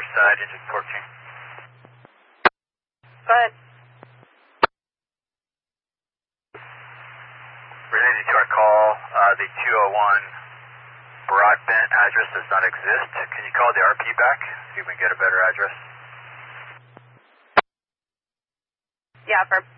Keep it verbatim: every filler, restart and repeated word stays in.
side, engine fourteen. Go ahead. Related to our call, uh, the two oh one Broadbent address does not exist. Can you call the R P back? See if we can get a better address. Yeah, for